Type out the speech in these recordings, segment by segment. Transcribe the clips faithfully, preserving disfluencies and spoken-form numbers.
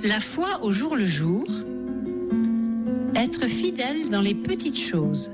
La foi au jour le jour, être fidèle dans les petites choses.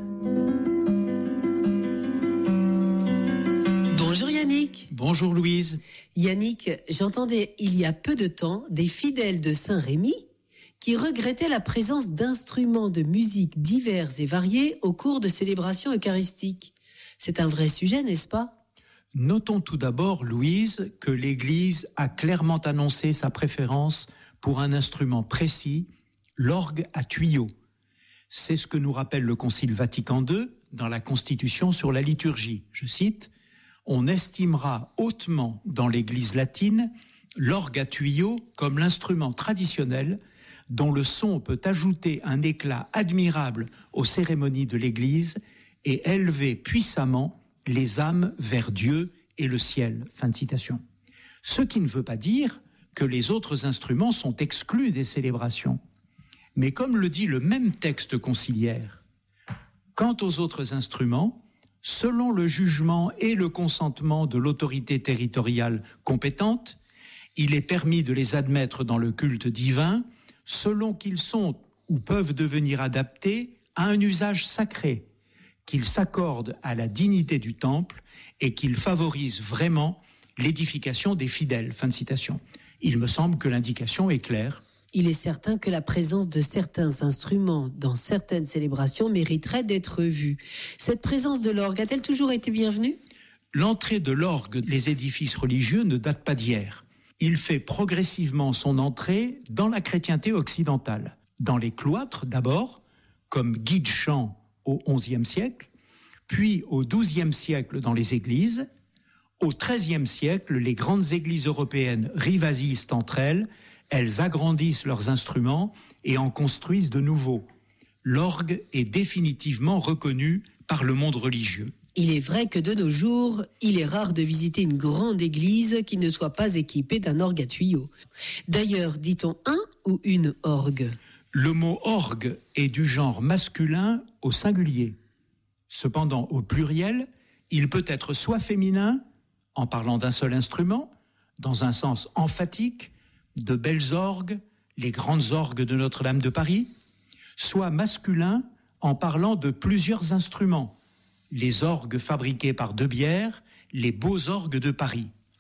Bonjour Yannick. Bonjour Louise. Yannick, j'entendais il y a peu de temps des fidèles de Saint-Rémy qui regrettaient la présence d'instruments de musique divers et variés au cours de célébrations eucharistiques. C'est un vrai sujet, n'est-ce pas ? Notons tout d'abord, Louise, que l'Église a clairement annoncé sa préférence pour un instrument précis, l'orgue à tuyaux. C'est ce que nous rappelle le Concile Vatican deux dans la Constitution sur la liturgie. Je cite, « On estimera hautement dans l'Église latine l'orgue à tuyaux comme l'instrument traditionnel dont le son peut ajouter un éclat admirable aux cérémonies de l'Église et élever puissamment les âmes vers Dieu et le ciel. » Fin de citation. Ce qui ne veut pas dire que les autres instruments sont exclus des célébrations. Mais comme le dit le même texte conciliaire, quant aux autres instruments, selon le jugement et le consentement de l'autorité territoriale compétente, il est permis de les admettre dans le culte divin selon qu'ils sont ou peuvent devenir adaptés à un usage sacré, qu'ils s'accordent à la dignité du temple et qu'ils favorisent vraiment l'édification des fidèles. Fin de citation. Il me semble que l'indication est claire. Il est certain que la présence de certains instruments dans certaines célébrations mériterait d'être vue. Cette présence de l'orgue a-t-elle toujours été bienvenue ? L'entrée de l'orgue dans les édifices religieux ne date pas d'hier. Il fait progressivement son entrée dans la chrétienté occidentale. Dans les cloîtres d'abord, comme guide-chant au onzième siècle, puis au douzième siècle dans les églises. Au treizième siècle, les grandes églises européennes rivalisent entre elles, elles agrandissent leurs instruments et en construisent de nouveaux. L'orgue est définitivement reconnu par le monde religieux. Il est vrai que de nos jours, il est rare de visiter une grande église qui ne soit pas équipée d'un orgue à tuyaux. D'ailleurs, dit-on un ou une orgue ? Le mot orgue est du genre masculin au singulier. Cependant, au pluriel, il peut être soit féminin, en parlant d'un seul instrument, dans un sens emphatique, de belles orgues, les grandes orgues de Notre-Dame de Paris, soit masculin, en parlant de plusieurs instruments, les orgues fabriqués par De Bière, les beaux orgues de Paris.